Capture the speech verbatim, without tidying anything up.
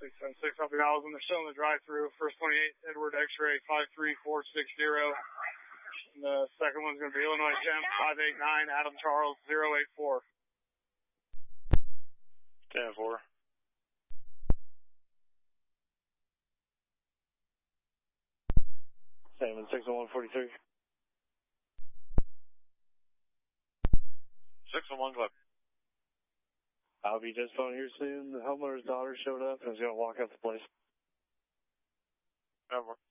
six seven six, copy Alice, and they're still in the drive-through. First twenty-eight, Edward X-ray five three four six zero. And the second one's going to be Illinois Gem five eight nine, Adam Charles zero eight four. ten four. Seven six one forty-three. six one one Club. I'll be just phone here soon. The homeowner's daughter showed up and is going to walk out the place. ten four.